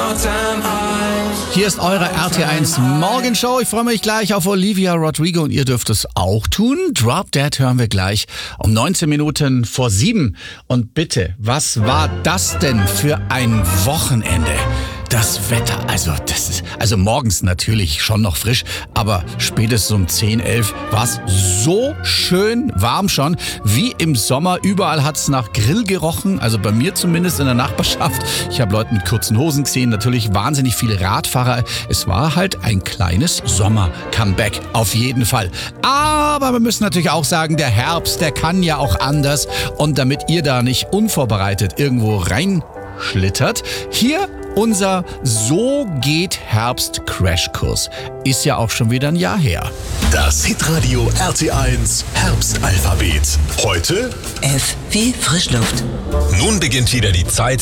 Hier ist eure RT1 Morgenshow. Ich freue mich gleich auf Olivia Rodrigo und ihr dürft es auch tun. Drop Dead hören wir gleich um 19 Minuten vor 7. Und bitte, was war das denn für ein Wochenende? Das Wetter, also morgens natürlich schon noch frisch, aber spätestens um 10, 11 war es so schön warm schon, wie im Sommer. Überall hat es nach Grill gerochen, also bei mir zumindest in der Nachbarschaft. Ich habe Leute mit kurzen Hosen gesehen, natürlich wahnsinnig viele Radfahrer. Es war halt ein kleines Sommer-Comeback, auf jeden Fall. Aber wir müssen natürlich auch sagen, der Herbst, der kann ja auch anders. Und damit ihr da nicht unvorbereitet irgendwo reinschlittert, hier unser So geht Herbst Crashkurs. Ist ja auch schon wieder ein Jahr her. Das Hitradio RT1 Herbstalphabet. Heute F wie Frischluft. Nun beginnt wieder die Zeit